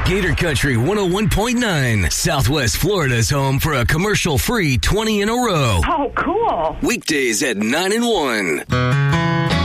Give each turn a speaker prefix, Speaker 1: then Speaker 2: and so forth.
Speaker 1: Gator Country 101.9, Southwest Florida's home for a commercial-free 20 in a row.
Speaker 2: Oh, cool.
Speaker 1: Weekdays at 9 and 1.